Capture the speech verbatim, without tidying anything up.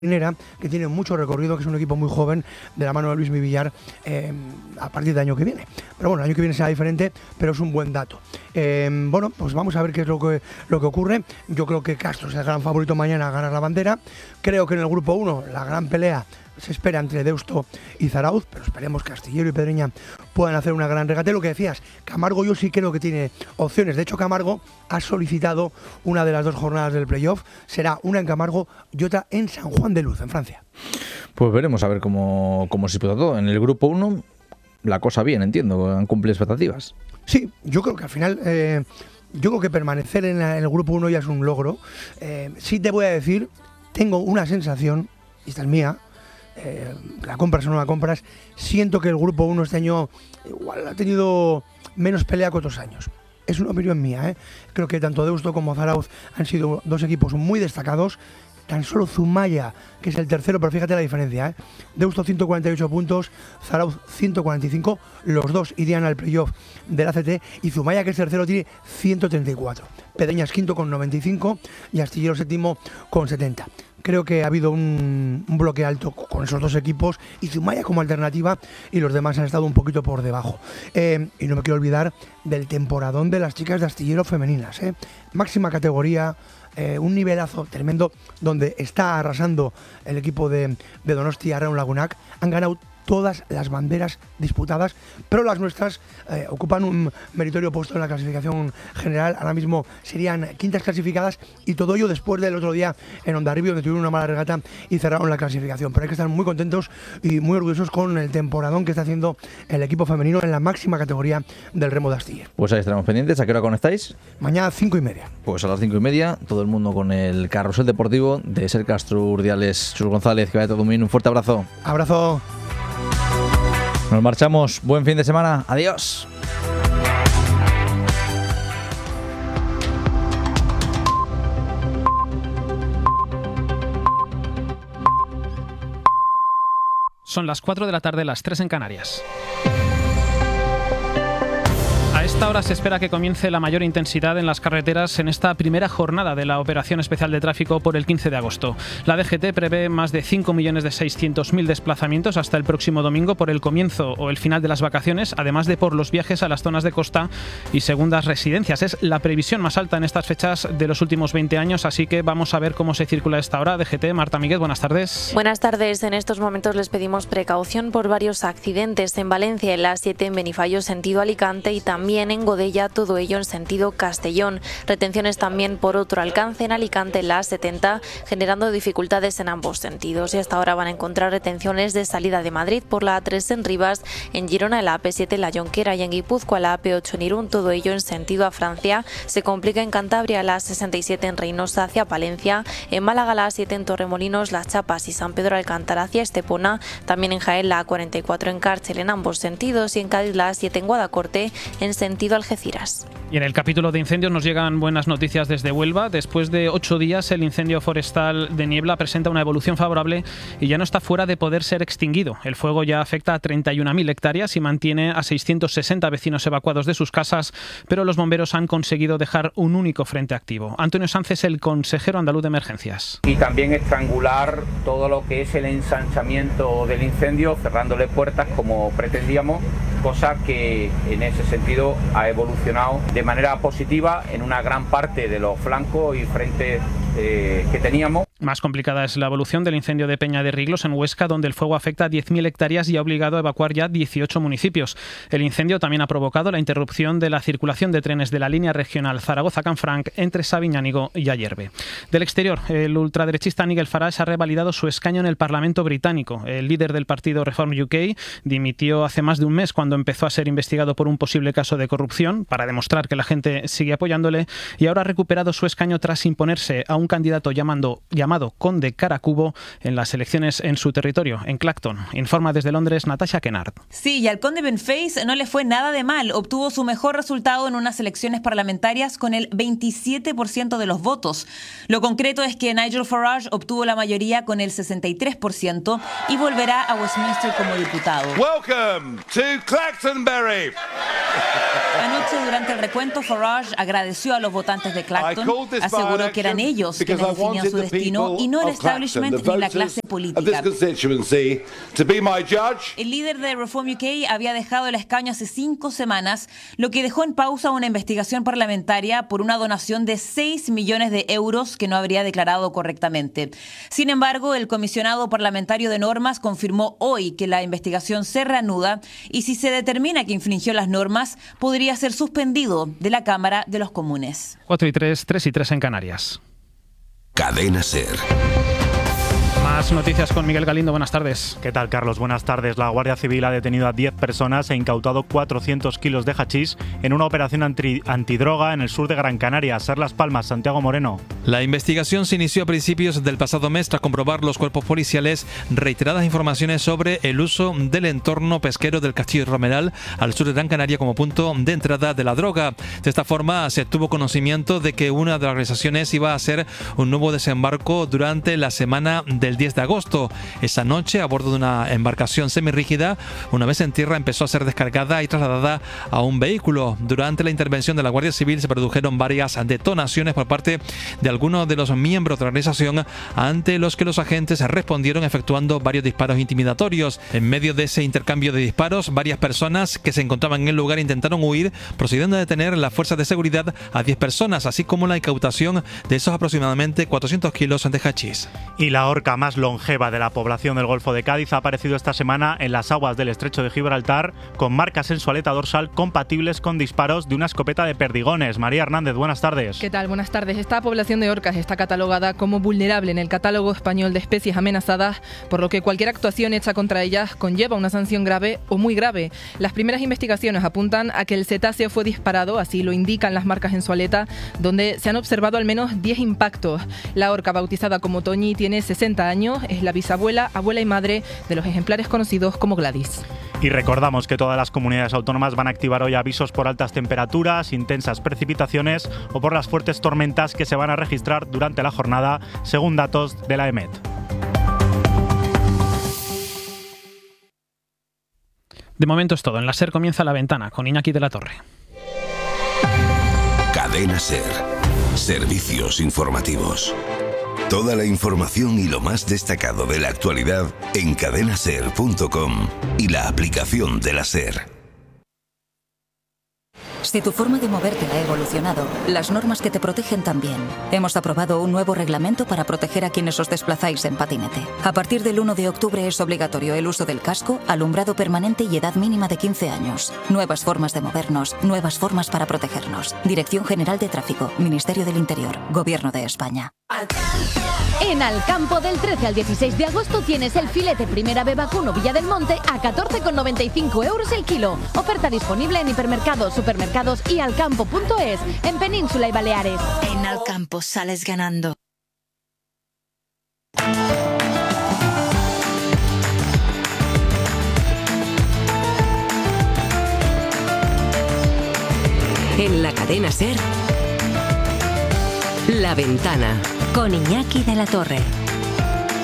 que tiene mucho recorrido, que es un equipo muy joven de la mano de Luis Villar eh, a partir del año que viene. Pero bueno, el año que viene será diferente, pero es un buen dato. Eh, bueno, pues vamos a ver qué es lo que, lo que ocurre. Yo creo que Castro es el gran favorito mañana a ganar la bandera. Creo que en el grupo uno la gran pelea se espera entre Deusto y Zarauz, pero esperemos que Astillero y Pedreña puedan hacer una gran regate. Lo que decías, Camargo yo sí creo que tiene opciones. De hecho, Camargo ha solicitado una de las dos jornadas del playoff. Será una en Camargo y otra en San Juan de Luz, en Francia. Pues veremos a ver cómo, cómo se disputa todo. En el grupo uno, la cosa bien, entiendo, han cumplido expectativas. Sí, yo creo que al final, eh, yo creo que permanecer en, la, en el grupo uno ya es un logro. Eh, sí te voy a decir, tengo una sensación, y esta es mía, Eh, la compras o no la compras, siento que el grupo uno este año igual ha tenido menos pelea que otros años. Es una opinión mía, ¿eh? Creo que tanto Deusto como Zarauz han sido dos equipos muy destacados. Tan solo Zumaya, que es el tercero, pero fíjate la diferencia, ¿eh? Deusto ciento cuarenta y ocho puntos, Zarauz ciento cuarenta y cinco, los dos irían al playoff del A C T, y Zumaya, que es tercero, tiene ciento treinta y cuatro. Pedreñas quinto con noventa y cinco y Astillero séptimo con setenta. Creo que ha habido un, un bloque alto con esos dos equipos y Zumaya como alternativa, y los demás han estado un poquito por debajo. Eh, y no me quiero olvidar del temporadón de las chicas de Astillero femeninas, ¿eh? Máxima categoría, eh, un nivelazo tremendo, donde está arrasando el equipo de, de Donostia Arraun Lagunac. Han ganado todas las banderas disputadas, pero las nuestras eh, ocupan un meritorio puesto en la clasificación general. Ahora mismo serían quintas clasificadas, y todo ello después del otro día en Hondarribia, donde tuvieron una mala regata y cerraron la clasificación. Pero hay que estar muy contentos y muy orgullosos con el temporadón que está haciendo el equipo femenino en la máxima categoría del remo de Astillero. Pues ahí estaremos pendientes. ¿A qué hora conectáis? Mañana cinco y media. Pues a las cinco y media, todo el mundo con el carrusel deportivo de Ser Castro, Urdiales, Chus González. Que vaya todo bien. Un fuerte abrazo. Abrazo. Nos marchamos. Buen fin de semana. Adiós. Son las cuatro de la tarde, las tres en Canarias. A esta hora se espera que comience la mayor intensidad en las carreteras en esta primera jornada de la Operación Especial de Tráfico por el quince de agosto. La D G T prevé más de cinco millones seiscientos mil desplazamientos hasta el próximo domingo por el comienzo o el final de las vacaciones, además de por los viajes a las zonas de costa y segundas residencias. Es la previsión más alta en estas fechas de los últimos veinte años, así que vamos a ver cómo se circula a esta hora. D G T, Marta Míguez, buenas tardes. Buenas tardes. En estos momentos les pedimos precaución por varios accidentes en Valencia, en la A siete en Benifallo, sentido Alicante, y también en Godella, todo ello en sentido Castellón. Retenciones también por otro alcance en Alicante, en la A setenta, generando dificultades en ambos sentidos. Y hasta ahora van a encontrar retenciones de salida de Madrid por la A tres en Rivas, en Girona, en la A P siete en La Jonquera, y en Guipúzcoa, la A P ocho en Irún, todo ello en sentido a Francia. Se complica en Cantabria, la A sesenta y siete en Reynosa hacia Palencia, en Málaga, la A siete en Torremolinos, Las Chapas y San Pedro Alcántara hacia Estepona, también en Jaén, la A cuarenta y cuatro en Cárcel en ambos sentidos, y en Cádiz, la A siete en Guadacorte en sentido Algeciras. Y en el capítulo de incendios nos llegan buenas noticias desde Huelva. Después de ocho días, el incendio forestal de Niebla presenta una evolución favorable y ya no está fuera de poder ser extinguido. El fuego ya afecta a treinta y una mil hectáreas y mantiene a seiscientos sesenta vecinos evacuados de sus casas, pero los bomberos han conseguido dejar un único frente activo. Antonio Sánchez, el consejero andaluz de emergencias. Y también estrangular todo lo que es el ensanchamiento del incendio, cerrándole puertas como pretendíamos, cosa que en ese sentido ha evolucionado de manera positiva en una gran parte de los flancos y frentes eh, que teníamos. Más complicada es la evolución del incendio de Peña de Riglos en Huesca, donde el fuego afecta a diez mil hectáreas y ha obligado a evacuar ya dieciocho municipios. El incendio también ha provocado la interrupción de la circulación de trenes de la línea regional Zaragoza-Canfranc entre Sabiñánigo y Ayerbe. Del exterior, el ultraderechista Nigel Farage ha revalidado su escaño en el Parlamento británico. El líder del partido Reform U K dimitió hace más de un mes cuando empezó a ser investigado por un posible caso de corrupción, para demostrar que la gente sigue apoyándole, y ahora ha recuperado su escaño tras imponerse a un candidato llamando, llamado Conde Caracubo en las elecciones en su territorio, en Clacton. Informa desde Londres Natasha Kennard. Sí, y al conde Benface no le fue nada de mal. Obtuvo su mejor resultado en unas elecciones parlamentarias con el veintisiete por ciento de los votos. Lo concreto es que Nigel Farage obtuvo la mayoría con el sesenta y tres por ciento y volverá a Westminster como diputado. Welcome to Clactonbury. Anoche, durante el recuento, Farage agradeció a los votantes de Clacton, aseguró que eran ellos quienes definían su destino y no el establishment ni la clase política. El líder de Reform U K había dejado el escaño hace cinco semanas, lo que dejó en pausa una investigación parlamentaria por una donación de seis millones de euros que no habría declarado correctamente. Sin embargo, el comisionado parlamentario de normas confirmó hoy que la investigación se reanuda y si se determina que infringió las normas, podría ser suspendido de la Cámara de los Comunes. cuatro y tres, tres y tres en Canarias. Cadena SER. Más noticias con Miguel Galindo. Buenas tardes. ¿Qué tal, Carlos? Buenas tardes. La Guardia Civil ha detenido a diez personas e incautado cuatrocientos kilos de hachís en una operación anti- antidroga en el sur de Gran Canaria. Ser Las Palmas, Santiago Moreno. La investigación se inició a principios del pasado mes tras comprobar los cuerpos policiales reiteradas informaciones sobre el uso del entorno pesquero del Castillo Romeral al sur de Gran Canaria como punto de entrada de la droga. De esta forma se tuvo conocimiento de que una de las organizaciones iba a hacer un nuevo desembarco durante la semana del diez de agosto. Esa noche, a bordo de una embarcación semirrígida, una vez en tierra empezó a ser descargada y trasladada a un vehículo. Durante la intervención de la Guardia Civil se produjeron varias detonaciones por parte de algunos de los miembros de la organización, ante los que los agentes respondieron efectuando varios disparos intimidatorios. En medio de ese intercambio de disparos, varias personas que se encontraban en el lugar intentaron huir, procediendo a detener las fuerzas de seguridad a diez personas, así como la incautación de esos aproximadamente cuatrocientos kilos de hachís. Y la orca más longeva de la población del Golfo de Cádiz ha aparecido esta semana en las aguas del Estrecho de Gibraltar con marcas en su aleta dorsal compatibles con disparos de una escopeta de perdigones. María Hernández, buenas tardes. ¿Qué tal? Buenas tardes. Esta población de orcas está catalogada como vulnerable en el catálogo español de especies amenazadas, por lo que cualquier actuación hecha contra ellas conlleva una sanción grave o muy grave. Las primeras investigaciones apuntan a que el cetáceo fue disparado, así lo indican las marcas en su aleta, donde se han observado al menos diez impactos. La orca, bautizada como Toñi, tiene sesenta años, es la bisabuela, abuela y madre de los ejemplares conocidos como Gladys. Y recordamos que todas las comunidades autónomas van a activar hoy avisos por altas temperaturas, intensas precipitaciones o por las fuertes tormentas que se van a registrar durante la jornada, según datos de la EMET. De momento es todo. En la SER comienza La Ventana con Iñaki de la Torre. Cadena SER. Servicios informativos. Toda la información y lo más destacado de la actualidad en cadena ser punto com y la aplicación de la SER. Si tu forma de moverte ha evolucionado, las normas que te protegen también. Hemos aprobado un nuevo reglamento para proteger a quienes os desplazáis en patinete. A partir del uno de octubre es obligatorio el uso del casco, alumbrado permanente y edad mínima de quince años. Nuevas formas de movernos, nuevas formas para protegernos. Dirección General de Tráfico, Ministerio del Interior, Gobierno de España. En Alcampo, del trece al dieciséis de agosto tienes el filete Primera B Vacuno Villa del Monte a catorce con noventa y cinco euros el kilo. Oferta disponible en hipermercados, supermercados y alcampo punto es en Península y Baleares. En Alcampo sales ganando. En la cadena SER, La Ventana. Con Iñaki de la Torre.